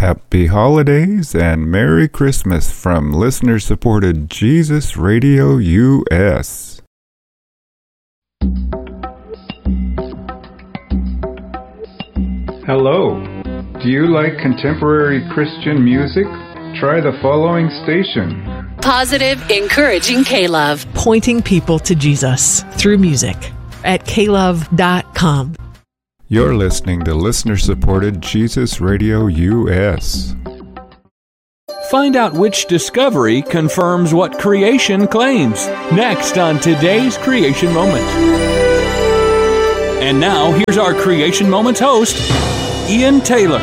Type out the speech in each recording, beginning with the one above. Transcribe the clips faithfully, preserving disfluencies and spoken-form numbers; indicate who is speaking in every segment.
Speaker 1: Happy holidays and Merry Christmas from listener-supported Jesus Radio U S. Hello. Do you like contemporary Christian music? Try the following station.
Speaker 2: Positive, encouraging K-Love.
Speaker 3: Pointing people to Jesus through music at K love dot com.
Speaker 1: You're listening to listener-supported Jesus Radio U S.
Speaker 4: Find out which discovery confirms what creation claims. Next on today's Creation Moment. And now, here's our Creation Moments host, Ian Taylor.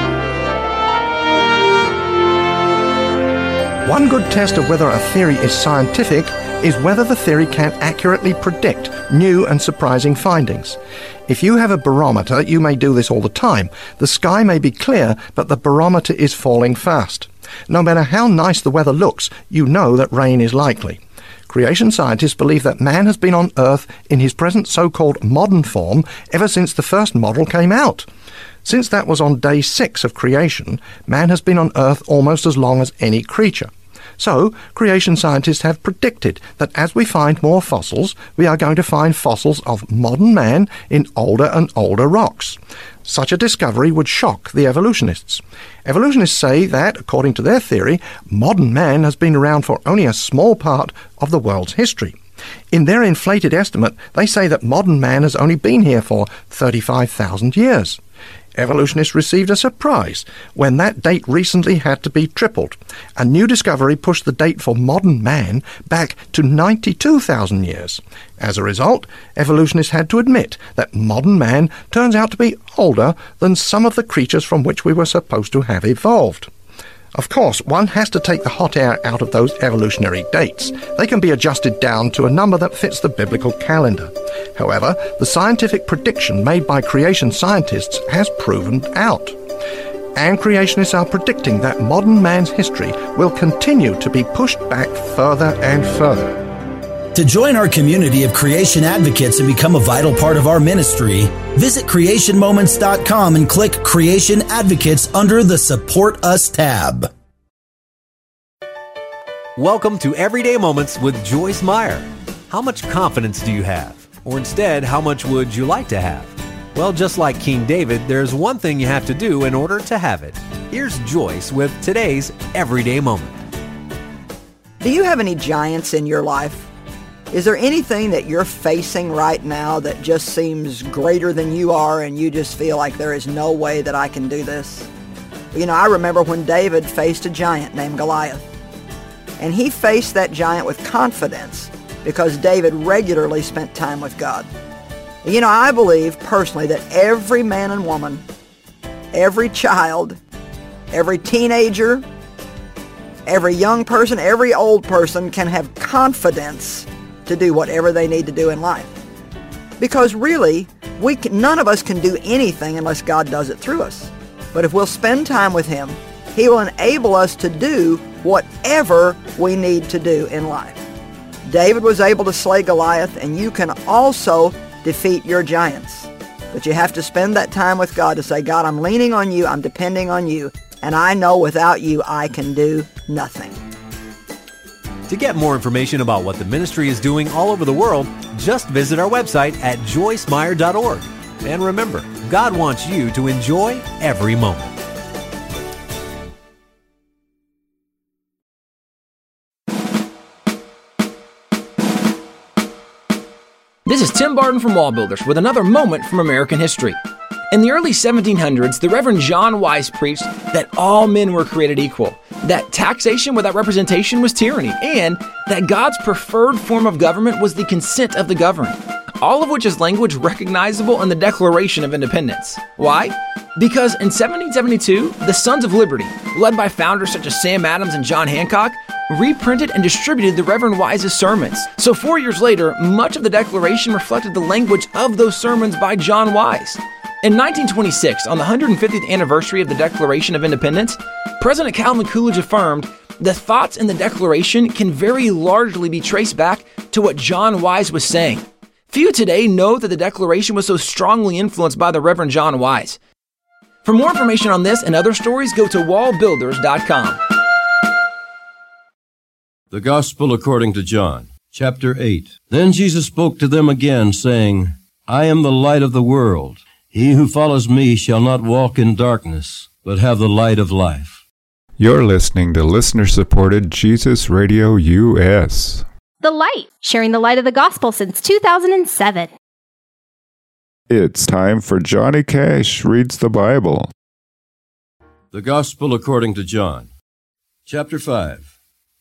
Speaker 5: One good test of whether a theory is scientific is whether the theory can accurately predict new and surprising findings. If you have a barometer, you may do this all the time. The sky may be clear, but the barometer is falling fast. No matter how nice the weather looks, you know that rain is likely. Creation scientists believe that man has been on Earth in his present so-called modern form ever since the first model came out. Since that was on day six of creation, man has been on Earth almost as long as any creature. So, creation scientists have predicted that as we find more fossils, we are going to find fossils of modern man in older and older rocks. Such a discovery would shock the evolutionists. Evolutionists say that, according to their theory, modern man has been around for only a small part of the world's history. In their inflated estimate, they say that modern man has only been here for thirty-five thousand years. Evolutionists received a surprise when that date recently had to be tripled. A new discovery pushed the date for modern man back to ninety-two thousand years. As a result, evolutionists had to admit that modern man turns out to be older than some of the creatures from which we were supposed to have evolved. Of course, one has to take the hot air out of those evolutionary dates. They can be adjusted down to a number that fits the biblical calendar. However, the scientific prediction made by creation scientists has proven out. And creationists are predicting that modern man's history will continue to be pushed back further and further.
Speaker 6: To join our community of creation advocates and become a vital part of our ministry, visit creation moments dot com and click Creation Advocates under the Support Us tab.
Speaker 7: Welcome to Everyday Moments with Joyce Meyer. How much confidence do you have? Or instead, how much would you like to have? Well, just like King David, there's one thing you have to do in order to have it. Here's Joyce with today's Everyday Moment.
Speaker 8: Do you have any giants in your life? Is there anything that you're facing right now that just seems greater than you are and you just feel like there is no way that I can do this? You know, I remember when David faced a giant named Goliath. And he faced that giant with confidence because David regularly spent time with God. You know, I believe personally that every man and woman, every child, every teenager, every young person, every old person can have confidence to do whatever they need to do in life. Because really, we can, none of us can do anything unless God does it through us. But if we'll spend time with Him, He will enable us to do whatever we need to do in life. David was able to slay Goliath, and you can also defeat your giants. But you have to spend that time with God to say, God, I'm leaning on you, I'm depending on you, and I know without you I can do nothing.
Speaker 7: To get more information about what the ministry is doing all over the world, just visit our website at joyce meyer dot org. And remember, God wants you to enjoy every moment.
Speaker 9: This is Tim Barton from Wall Builders with another moment from American history. In the early seventeen hundreds, the Reverend John Wise preached that all men were created equal, that taxation without representation was tyranny, and that God's preferred form of government was the consent of the governed, all of which is language recognizable in the Declaration of Independence. Why? Because in seventeen seventy-two, the Sons of Liberty, led by founders such as Sam Adams and John Hancock, reprinted and distributed the Reverend Wise's sermons. So four years later, much of the Declaration reflected the language of those sermons by John Wise. In nineteen twenty-six, on the one hundred fiftieth anniversary of the Declaration of Independence, President Calvin Coolidge affirmed, "The thoughts in the Declaration can very largely be traced back to what John Wise was saying." Few today know that the Declaration was so strongly influenced by the Reverend John Wise. For more information on this and other stories, go to wall builders dot com.
Speaker 10: The Gospel according to John, chapter eight. Then Jesus spoke to them again, saying, I am the light of the world. He who follows me shall not walk in darkness, but have the light of life.
Speaker 1: You're listening to listener-supported Jesus Radio U S.
Speaker 11: The Light, sharing the light of the gospel since two thousand seven.
Speaker 1: It's time for Johnny Cash Reads the Bible.
Speaker 10: The Gospel according to John, chapter five.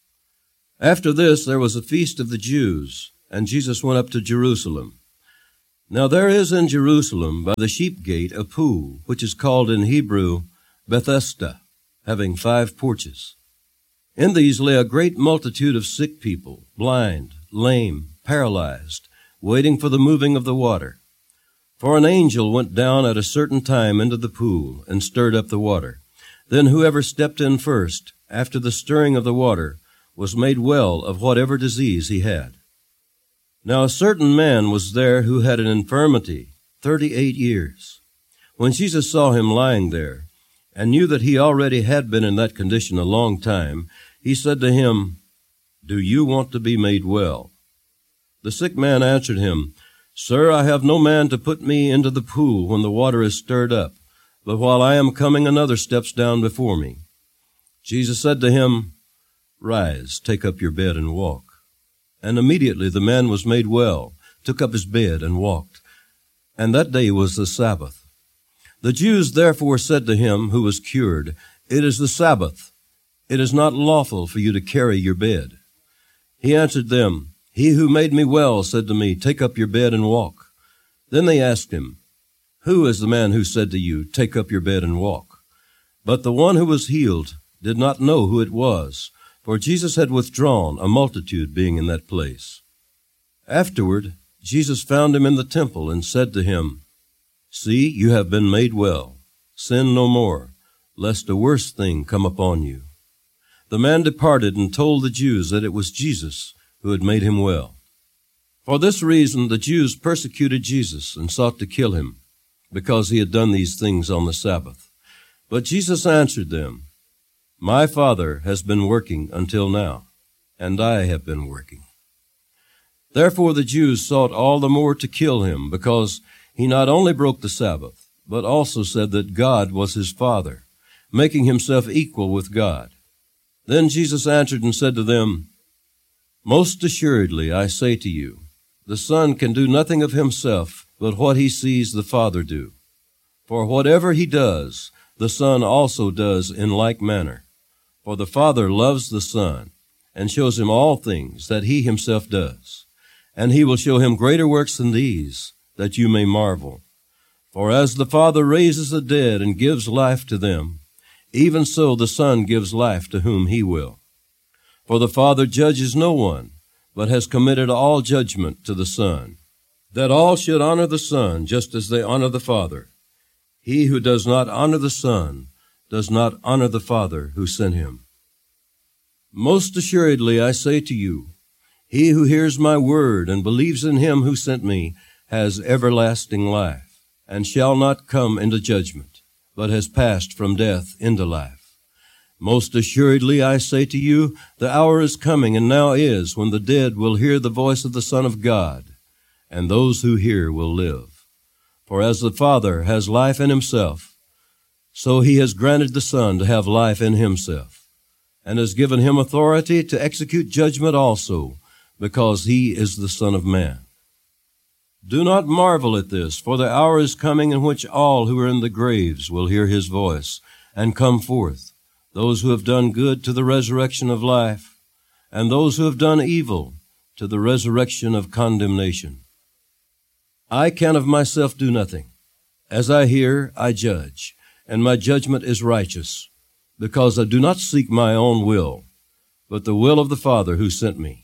Speaker 10: After this there was a feast of the Jews, and Jesus went up to Jerusalem. Now there is in Jerusalem by the sheep gate a pool, which is called in Hebrew Bethesda, having five porches. In these lay a great multitude of sick people, blind, lame, paralyzed, waiting for the moving of the water. For an angel went down at a certain time into the pool and stirred up the water. Then whoever stepped in first, after the stirring of the water, was made well of whatever disease he had. Now a certain man was there who had an infirmity thirty-eight years. When Jesus saw him lying there, and knew that he already had been in that condition a long time, he said to him, Do you want to be made well? The sick man answered him, Sir, I have no man to put me into the pool when the water is stirred up, but while I am coming another steps down before me. Jesus said to him, Rise, take up your bed and walk. And immediately the man was made well, took up his bed and walked. And that day was the Sabbath. The Jews therefore said to him who was cured, It is the Sabbath. It is not lawful for you to carry your bed. He answered them, He who made me well said to me, Take up your bed and walk. Then they asked him, Who is the man who said to you, Take up your bed and walk? But the one who was healed did not know who it was, for Jesus had withdrawn, a multitude being in that place. Afterward, Jesus found him in the temple and said to him, See, you have been made well. Sin no more, lest a worse thing come upon you. The man departed and told the Jews that it was Jesus who had made him well. For this reason the Jews persecuted Jesus and sought to kill him, because he had done these things on the Sabbath. But Jesus answered them, My Father has been working until now, and I have been working. Therefore the Jews sought all the more to kill him, because he not only broke the Sabbath, but also said that God was his Father, making himself equal with God. Then Jesus answered and said to them, Most assuredly I say to you, the Son can do nothing of himself but what he sees the Father do. For whatever he does, the Son also does in like manner. For the Father loves the Son, and shows him all things that he himself does. And he will show him greater works than these, that you may marvel. For as the Father raises the dead and gives life to them, even so the Son gives life to whom he will. For the Father judges no one, but has committed all judgment to the Son, that all should honor the Son just as they honor the Father. He who does not honor the Son does not honor the Father who sent him. Most assuredly I say to you, he who hears my word and believes in him who sent me has everlasting life, and shall not come into judgment, but has passed from death into life. Most assuredly I say to you, the hour is coming, and now is, when the dead will hear the voice of the Son of God, and those who hear will live. For as the Father has life in himself, so he has granted the Son to have life in himself, and has given him authority to execute judgment also, because he is the Son of Man. Do not marvel at this, for the hour is coming in which all who are in the graves will hear his voice, and come forth, those who have done good to the resurrection of life, and those who have done evil to the resurrection of condemnation. I can of myself do nothing. As I hear, I judge, and my judgment is righteous, because I do not seek my own will, but the will of the Father who sent me.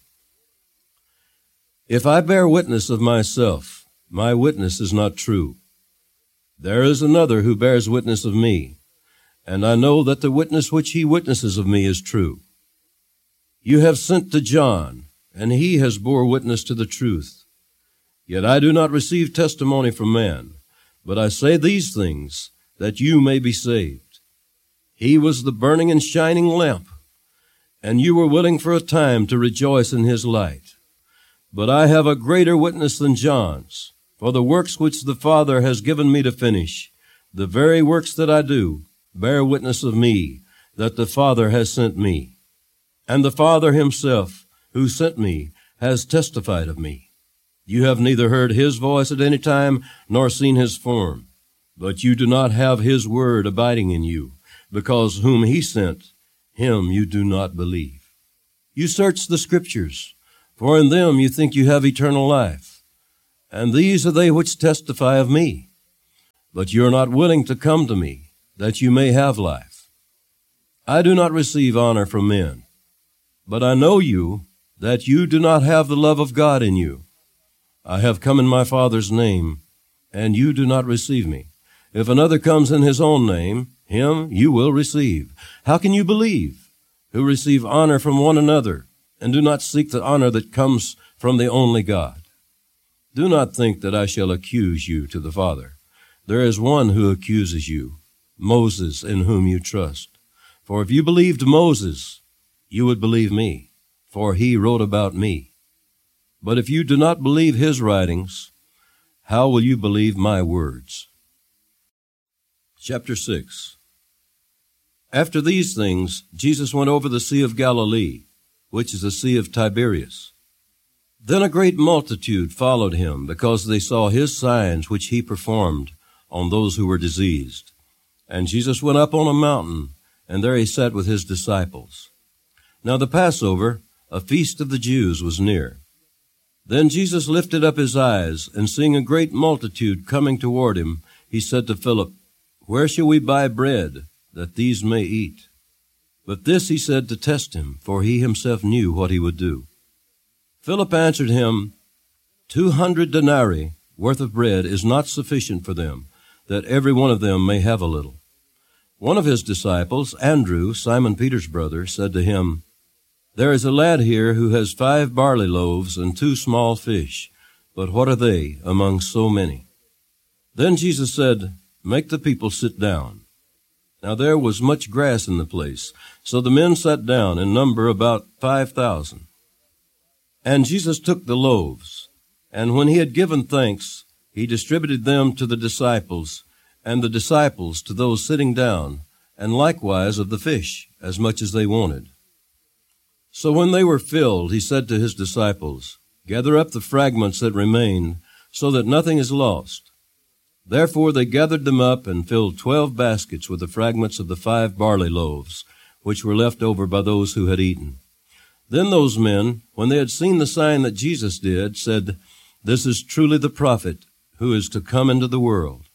Speaker 10: If I bear witness of myself, my witness is not true. There is another who bears witness of me, and I know that the witness which he witnesses of me is true. You have sent to John, and he has bore witness to the truth. Yet I do not receive testimony from man, but I say these things, that you may be saved. He was the burning and shining lamp, and you were willing for a time to rejoice in his light. But I have a greater witness than John's, for the works which the Father has given me to finish, the very works that I do, bear witness of me, that the Father has sent me. And the Father himself, who sent me, has testified of me. You have neither heard his voice at any time, nor seen his form. But you do not have his word abiding in you, because whom he sent, him you do not believe. You search the Scriptures, for in them you think you have eternal life. And these are they which testify of me. But you are not willing to come to me, that you may have life. I do not receive honor from men, but I know you, that you do not have the love of God in you. I have come in my Father's name, and you do not receive me. If another comes in his own name, him you will receive. How can you believe, who receive honor from one another, and do not seek the honor that comes from the only God? Do not think that I shall accuse you to the Father. There is one who accuses you, Moses, in whom you trust. For if you believed Moses, you would believe me, for he wrote about me. But if you do not believe his writings, how will you believe my words? Chapter six. After these things, Jesus went over the Sea of Galilee, which is the Sea of Tiberias. Then a great multitude followed him, because they saw his signs which he performed on those who were diseased. And Jesus went up on a mountain, and there he sat with his disciples. Now the Passover, a feast of the Jews, was near. Then Jesus lifted up his eyes, and seeing a great multitude coming toward him, he said to Philip, Where shall we buy bread, that these may eat? But this he said to test him, for he himself knew what he would do. Philip answered him, Two hundred denarii worth of bread is not sufficient for them, that every one of them may have a little. One of his disciples, Andrew, Simon Peter's brother, said to him, There is a lad here who has five barley loaves and two small fish, but what are they among so many? Then Jesus said, Make the people sit down. Now there was much grass in the place, so the men sat down, in number about five thousand. And Jesus took the loaves, and when he had given thanks, he distributed them to the disciples, and the disciples to those sitting down, and likewise of the fish, as much as they wanted. So when they were filled, he said to his disciples, Gather up the fragments that remain, so that nothing is lost. Therefore they gathered them up and filled twelve baskets with the fragments of the five barley loaves, which were left over by those who had eaten. Then those men, when they had seen the sign that Jesus did, said, This is truly the prophet who is to come into the world.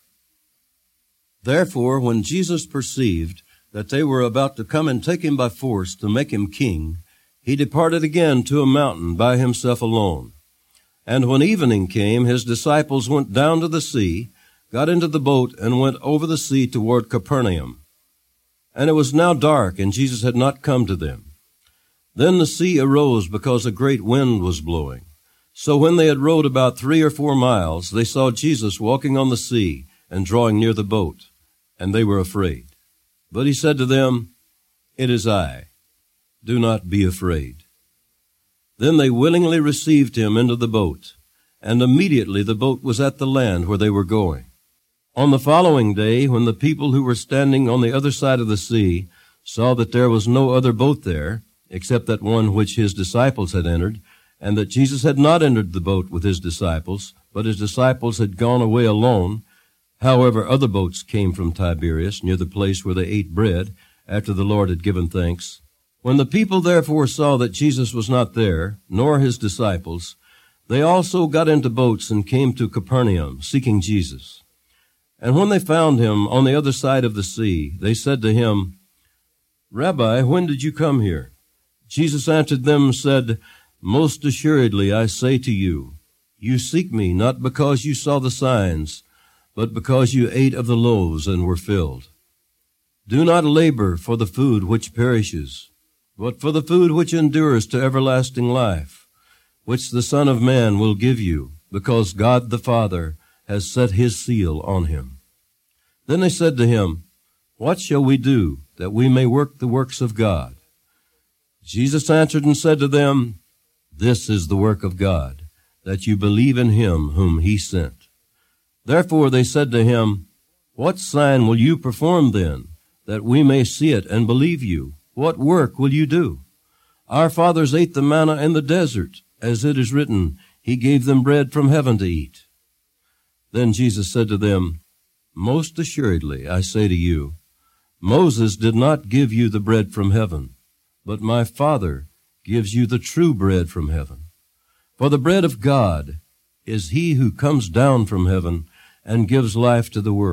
Speaker 10: Therefore, when Jesus perceived that they were about to come and take him by force to make him king, he departed again to a mountain by himself alone. And when evening came, his disciples went down to the sea, got into the boat, and went over the sea toward Capernaum. And it was now dark, and Jesus had not come to them. Then the sea arose because a great wind was blowing. So when they had rowed about three or four miles, they saw Jesus walking on the sea and drawing near the boat, and they were afraid. But he said to them, It is I. Do not be afraid. Then they willingly received him into the boat, and immediately the boat was at the land where they were going. On the following day, when the people who were standing on the other side of the sea saw that there was no other boat there, except that one which his disciples had entered, and that Jesus had not entered the boat with his disciples, but his disciples had gone away alone. However, other boats came from Tiberias, near the place where they ate bread, after the Lord had given thanks. When the people therefore saw that Jesus was not there, nor his disciples, they also got into boats and came to Capernaum, seeking Jesus. And when they found him on the other side of the sea, they said to him, Rabbi, when did you come here? Jesus answered them and said, Most assuredly I say to you, you seek me not because you saw the signs, but because you ate of the loaves and were filled. Do not labor for the food which perishes, but for the food which endures to everlasting life, which the Son of Man will give you, because God the Father has set his seal on him. Then they said to him, What shall we do, that we may work the works of God? Jesus answered and said to them, This is the work of God, that you believe in him whom he sent. Therefore they said to him, What sign will you perform then, that we may see it and believe you? What work will you do? Our fathers ate the manna in the desert, as it is written, He gave them bread from heaven to eat. Then Jesus said to them, Most assuredly, I say to you, Moses did not give you the bread from heaven, but my Father gives you the true bread from heaven. For the bread of God is he who comes down from heaven and gives life to the world.